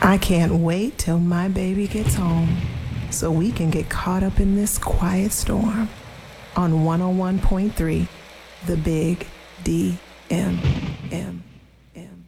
I can't wait till my baby gets home so we can get caught up in this quiet storm on 101.3, The Big D M M.